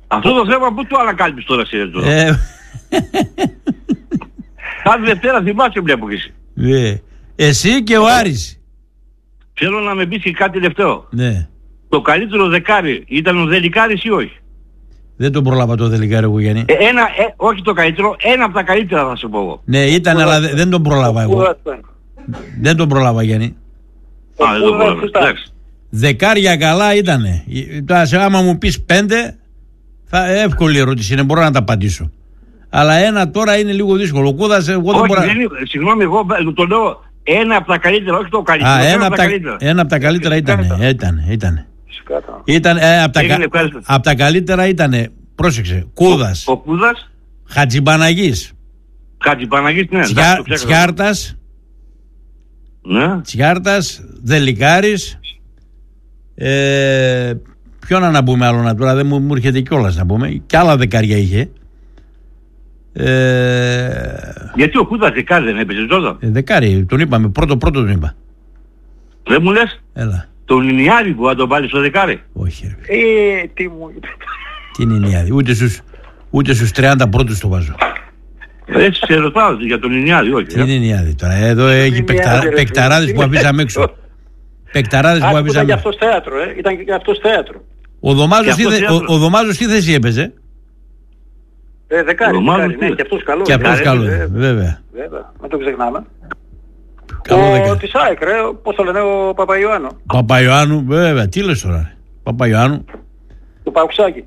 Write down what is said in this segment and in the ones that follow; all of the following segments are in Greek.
Αυτό το θέμα που το ανακάλυψες τώρα εσύ τώρα. Κάθε Δευτέρα θυμάσαι βλέπω και εσύ. Ναι. Εσύ και ο Άρης. Θέλω να με πεις και κάτι τελευταίο. Ναι. Το καλύτερο δεκάρι ήταν ο Δελικάρης ή όχι? Δεν τον προλάβα το Δελικάρη εγώ, Γιάννη. Όχι το καλύτερο, ένα από τα καλύτερα θα σου πω εγώ. Ναι, ήταν, αλλά δεν τον προλάβα εγώ. Δεν τον προλάβα, Γιάννη. Δεν τον προλάβα. Δεκάρια καλά ήτανε. Άμα μου πεις 5, εύκολη ερώτηση είναι, μπορώ να τα απαντήσω. Αλλά ένα τώρα είναι λίγο δύσκολο. Ο Κούδας, εγώ δεν μπορώ. Συγγνώμη, εγώ το λέω ένα από τα καλύτερα, όχι το καλύτερο. Ένα από τα καλύτερα ήτανε. Από τα καλύτερα ήτανε, πρόσεξε, Κούδας. Ο Κούδας. Χατζιμπαναγής, ναι. Τσιάρτας. Ναι. Τσιάρτας, Δελικάρης. Ποιον να πούμε άλλο τώρα, δεν μου έρχεται κιόλας να πούμε. Κι άλλα δεκάρια είχε. Γιατί ο Κούδας δεκάρι δεν έπαιζε τότε? Δεκάρι, τον είπαμε, πρώτο τον είπα. Δεν μου λες? Έλα. Τον Ινιάδη που θα τον βάλει στο δεκάρι? Όχι ρε. Τι μου είπε? Τι είναι Ινιάδη, ούτε στους 30 πρώτους το βάζω. Έτσι σε ρωτάω για τον Ινιάδη, όχι. Τι είναι Ινιάδη τώρα, εδώ έχει παικταράδες που αφήσαμε έξω. Παικταράδες που αφήσαμε. Ήταν και αυτός θέατρο, ήταν και αυτός θέατρο. Ο Δωμάζος τι θέση έπαιζε? Δεκάρι, ναι, και αυτός καλός. Και αυτός καλός, βέβαια. Δεν το ξεχνάμε. Ο της ΑΕΚ, πώς το λένε, ο Παπαϊωάννου. Παπαϊωάννου, βέβαια, τι λες τώρα, Παπαϊωάννου. Το Παουξάκι.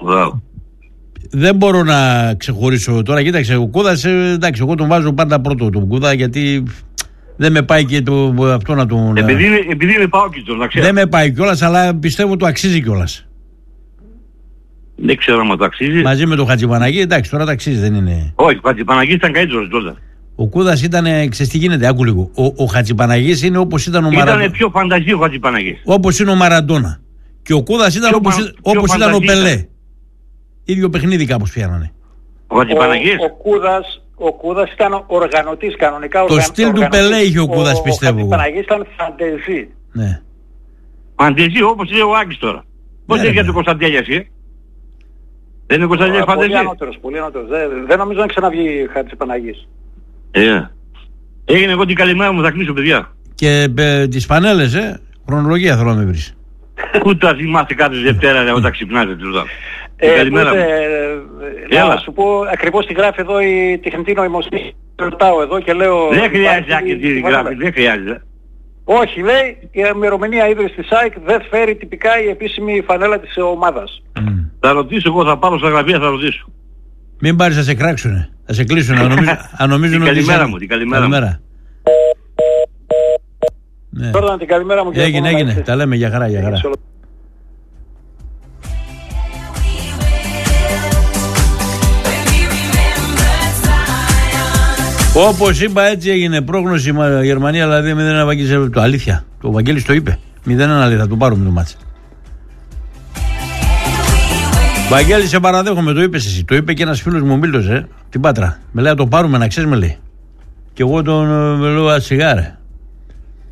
Δεν μπορώ να ξεχωρίσω τώρα, κοίταξε, ο Κούδας, εντάξει, εγώ τον βάζω πάντα πρώτο τον Κούδα, γιατί δεν με πάει και αυτό να τον... Επειδή με πάω και τον, δεν με πάει κιόλας, αλλά πιστεύω το αξίζει κιόλας. Δεν ξέρω αν το αξίζει. Μαζί με τον Χατζιπαναγή, εντάξει, τώρα το αξίζει, δεν είναι. Όχι, ο Χατζιπαναγής ήταν καλύτερος τότε. Ο Κούδας ήταν, ξέρεις τι γίνεται, άκου λίγο. Ο Χατζιπαναγής είναι όπως ήταν ο Μαραντώνα. Ήταν πιο φανταζή ο Χατζιπαναγής. Όπως είναι ο Μαραντώνα. Και ο Κούδας ήταν όπως ήταν ο Πελέ. Ίδιο παιχνίδι κάπως πιάνανε. Ο Χατζιπαναγής. Ο Κούδας ήταν οργανωτής κανονικά. Το στυλ του Πελέ είχε ο Κούδας, πιστεύω. Ο Χατζιπαναγής ήταν φαντεζή. Ναι. Φαντεζή όπως είναι ο Άκης τώρα. Πώς έγινε το Κωνσταντέλια εσύ? Δεν είναι Κωνσταντέλια φαντεζή? Πολύ ανώτερος. Δεν νομίζω να ξαναβγεί Χατζιπαναγής. Έγινε εγώ την καλημέρα μου, θα κλείσω παιδιά. Και τις πανέλες, χρονολογία θέλω να με βρεις. Ούτε θα θυμάστε κάθε Δευτέρα όταν ξυπνάτε τούτα. Καλημέρα μου. Να σου πω ακριβώς τι γράφει εδώ η τεχνητή νοημοσύνη. Ρωτάω εδώ και λέω... Δεν χρειάζεται άκρη γράφει, δεν χρειάζεται. Όχι, λέει, η ημερομηνία ίδρυσης της ΑΕΚ δεν φέρει τυπικά η επίσημη φανέλα της ομάδας. Θα ρωτήσω εγώ, θα πάρω στα γραφεία, θα ρωτήσω. Μην πάρεις να σε κράξουνε, θα σε κλείσουνε, αν νομίζουν ότι... Καλημέρα μου, την καλημέρα μου. Ναι. Τώρα την καλημέρα μου και έγινε, τα λέμε για χαρά, για χαρά. Όπως είπα, έτσι έγινε πρόγνωση Γερμανία, δηλαδή 0-1 Βαγγέλης. Το αλήθεια, το Βαγγέλης το είπε. 0-1 λέει, θα το πάρουμε το μάτς. Βαγγέλη, σε παραδέχομαι, το είπες εσύ. Το είπε και ένας φίλος μου, ο Μίλτος, την Πάτρα. Με λέει, να το πάρουμε, να ξέρεις, με λέει. Και εγώ τον λέω, σιγάρε.